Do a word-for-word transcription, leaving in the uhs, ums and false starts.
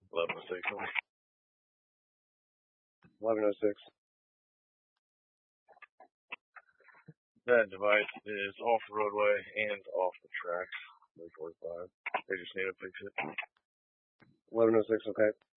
eleven oh six. eleven oh six. That device is off the roadway and off the tracks. three forty-five. They just need to fix it. eleven oh six, okay.